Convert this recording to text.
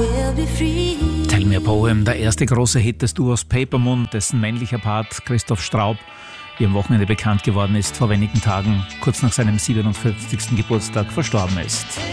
Tell Me a Poem, der erste große Hit des Duos Papermoon, dessen männlicher Part Christoph Straub, wie am Wochenende bekannt geworden ist, vor wenigen Tagen, kurz nach seinem 57. Geburtstag, verstorben ist.